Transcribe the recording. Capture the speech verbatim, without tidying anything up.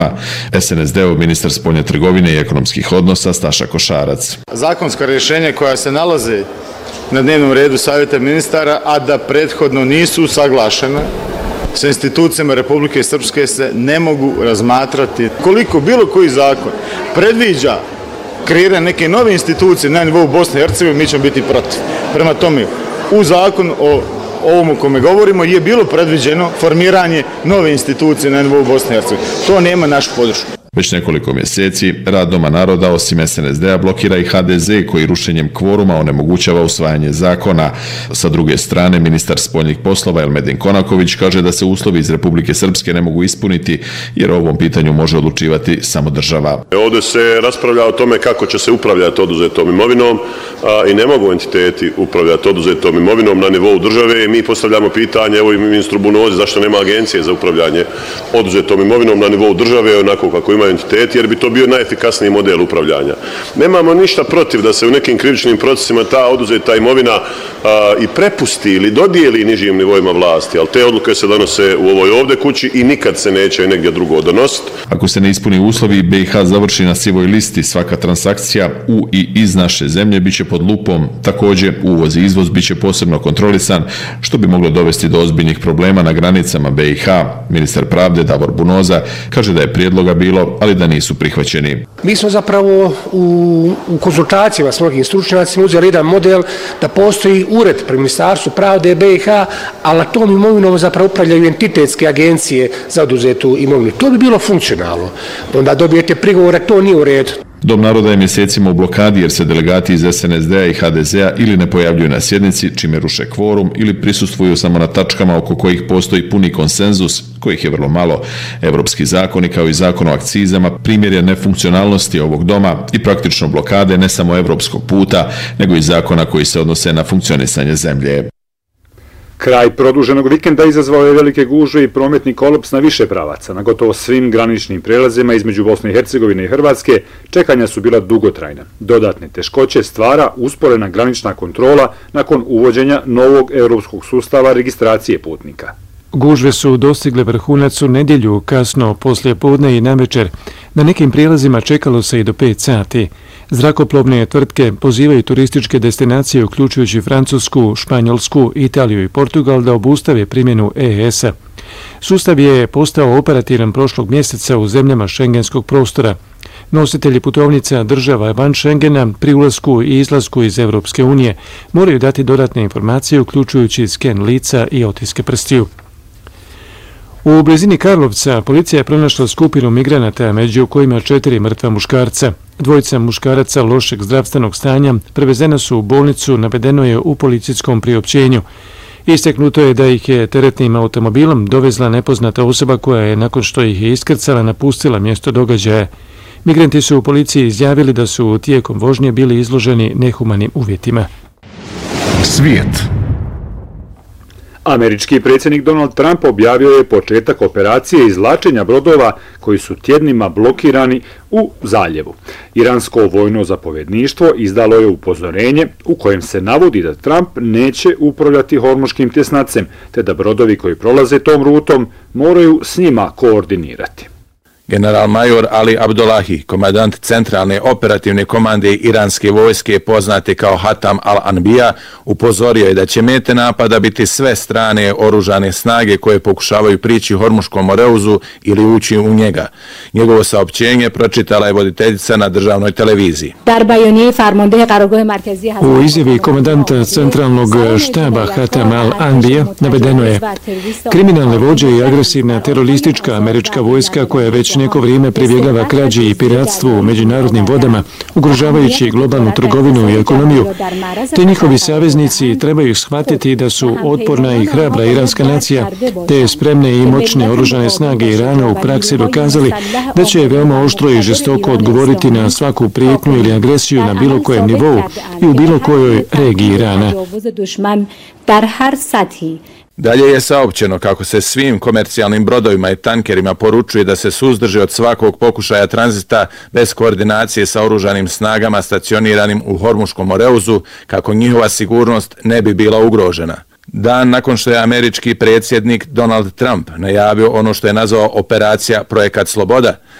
S N S D-ov ministar spoljne trgovine i ekonomskih odnosa Staša Košarac. Zakonska rješenja koja se nalaze na dnevnom redu Savjeta ministara, a da prethodno nisu usaglašena sa institucijama Republike Srpske, se ne mogu razmatrati. Koliko bilo koji zakon predviđa kreiranje neke nove institucije na nivou Bosne i Hercegovine, mi ćemo biti protiv. Prema tome, u zakon o ovom o kome govorimo je bilo predviđeno formiranje nove institucije na nivou Bosne i Hercegovine. To nema našu podršku. Već nekoliko mjeseci rad Doma naroda osim S N S D-a blokira i H D Z koji rušenjem kvoruma onemogućava usvajanje zakona. Sa druge strane, ministar spoljnih poslova Elmedin Konaković kaže da se uslovi iz Republike Srpske ne mogu ispuniti jer o ovom pitanju može odlučivati samo država. Ovdje se raspravlja o tome kako će se upravljati oduzetom imovinom a, i ne mogu entiteti upravljati oduzetom imovinom na nivou države. Mi postavljamo pitanje, evo i ministru Bunozi, zašto nema agencije za upravljanje oduzetom imovinom na nivou države, onako kako ima entiteti, jer bi to bio najefikasniji model upravljanja. Nemamo ništa protiv da se u nekim krivičnim procesima ta oduzeta imovina a, i prepusti ili dodijeli nižim nivoima vlasti, ali te odluke se donose u ovoj ovdje kući i nikad se neće negdje drugo donositi. Ako se ne ispuni uslovi, B i H završi na sivoj listi, svaka transakcija u i iz naše zemlje biće pod lupom. Također, uvoz i izvoz biće posebno kontrolisan, što bi moglo dovesti do ozbiljnih problema na granicama B i H. Ministar pravde Davor Bunoza kaže da je prijedloga bilo, ali da nisu prihvaćeni. Mi smo zapravo u, u konzultacijama s mnogim stručnjacima uzeli jedan model da postoji ured pri Ministarstvu pravde B i H, ali na tom imovinom zapravo upravljaju entitetske agencije za oduzetu imovinu. To bi bilo funkcionalno. Onda dobijete prigovore, to nije u redu. Dom naroda je mjesecima u blokadi jer se delegati iz S N S D-a i H D Z-a ili ne pojavljuju na sjednici, čime ruše kvorum, ili prisustvuju samo na tačkama oko kojih postoji puni konsenzus, kojih je vrlo malo. Evropski zakoni kao i zakon o akcizama primjer je nefunkcionalnosti ovog doma i praktično blokade ne samo evropskog puta, nego i zakona koji se odnose na funkcionisanje zemlje. Kraj produženog vikenda izazvao je velike gužve i prometni kolaps na više pravaca. Na gotovo svim graničnim prelazima između Bosne i Hercegovine i Hrvatske čekanja su bila dugotrajna. Dodatne teškoće stvara usporena granična kontrola nakon uvođenja novog europskog sustava registracije putnika. Gužve su dostigle vrhunac u nedjelju, kasno poslije podne i navečer. Na nekim prijelazima čekalo se i do pet sati. Zrakoplovne tvrtke pozivaju turističke destinacije, uključujući Francusku, Španjolsku, Italiju i Portugal, da obustave primjenu E E S-a. Sustav je postao operativan prošlog mjeseca u zemljama šengenskog prostora. Nositelji putovnica država van Šengena pri ulasku i izlasku iz Evropske unije moraju dati dodatne informacije, uključujući sken lica i otiske prstiju. U blizini Karlovca policija je pronašla skupinu migranata, među kojima četiri mrtva muškarca. Dvojica muškaraca lošeg zdravstvenog stanja prevezena su u bolnicu, navedeno je u policijskom priopćenju. Istaknuto je da ih je teretnim automobilom dovezla nepoznata osoba koja je, nakon što ih je iskrcala, napustila mjesto događaja. Migranti su u policiji izjavili da su tijekom vožnje bili izloženi nehumanim uvjetima. Svijet. Američki predsjednik Donald Trump objavio je početak operacije izvlačenja brodova koji su tjednima blokirani u zaljevu. Iransko vojno zapovjedništvo izdalo je upozorenje u kojem se navodi da Trump neće upravljati hormuškim tjesnacem, te da brodovi koji prolaze tom rutom moraju s njima koordinirati. General major Ali Abdullahi, komandant centralne operativne komande iranske vojske poznate kao Hatam al-Anbija, upozorio je da će mete napada biti sve strane oružane snage koje pokušavaju prići Hormuškom moreuzu ili ući u njega. Njegovo saopćenje pročitala je voditeljica na državnoj televiziji. U izjavi komandanta centralnog štaba Hatam al-Anbija navedeno je: kriminalne vođe i agresivna teroristička američka vojska koja već neko vrijeme pribjegava krađi i piratstvu u međunarodnim vodama, ugrožavajući globalnu trgovinu i ekonomiju. Te njihovi saveznici trebaju shvatiti da su otporna i hrabra iranska nacija, te spremne i moćne oružane snage Irana u praksi dokazali da će veoma oštro i žestoko odgovoriti na svaku prijetnju ili agresiju na bilo kojem nivou i u bilo kojoj regiji Irana. Dalje je saopćeno kako se svim komercijalnim brodovima i tankerima poručuje da se suzdrže od svakog pokušaja tranzita bez koordinacije sa oružanim snagama stacioniranim u Hormuškom moreuzu, kako njihova sigurnost ne bi bila ugrožena. Dan nakon što je američki predsjednik Donald Trump najavio ono što je nazvao operacija Projekat Sloboda,